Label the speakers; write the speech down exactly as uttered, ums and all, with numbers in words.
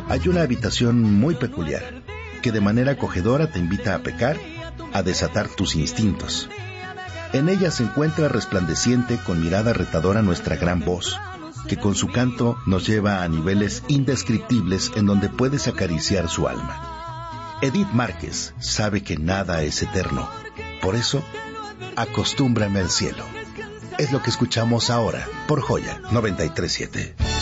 Speaker 1: hay una habitación muy peculiar que de manera acogedora te invita a pecar, a desatar tus instintos. En ella se encuentra resplandeciente con mirada retadora nuestra gran voz, que con su canto nos lleva a niveles indescriptibles en donde puedes acariciar su alma. Edith Márquez sabe que nada es eterno, por eso, acostúmbrame al cielo. Es lo que escuchamos ahora por Joya noventa y tres punto siete.